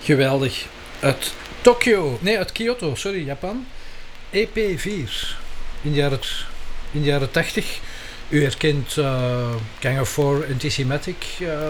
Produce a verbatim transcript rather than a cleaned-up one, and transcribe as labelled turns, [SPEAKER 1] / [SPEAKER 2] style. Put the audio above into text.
[SPEAKER 1] Geweldig. Uit Tokio, nee, uit Kyoto, sorry, Japan. E P vier. In de jaren, in de jaren tachtig. U herkent uh, Gang of Four Anticimatic. Uh,